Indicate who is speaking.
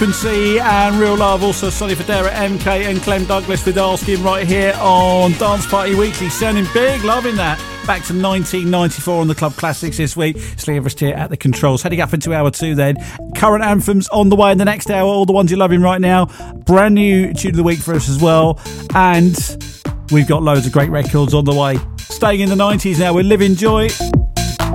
Speaker 1: Frequency and Real Love, also Sonny Fodera, MK and Clem Douglas with Asking right here on Dance Party Weekly. Sounding big, loving that. Back to 1994 on the Club Classics this week. It's Lee Everest here at the controls. Heading up into hour 2 then. Current anthems on the way in the next hour, all the ones you're loving right now. Brand new tune of the week for us as well. And we've got loads of great records on the way. Staying in the 90s now with Living Joy.